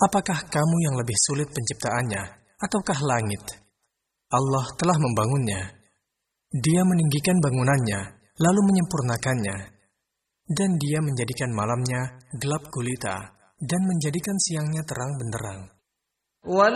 Apakah kamu yang lebih sulit penciptaannya, ataukah langit? Allah telah membangunnya. Dia meninggikan bangunannya, lalu menyempurnakannya. Dan dia menjadikan malamnya gelap gulita, dan menjadikan siangnya terang benderang.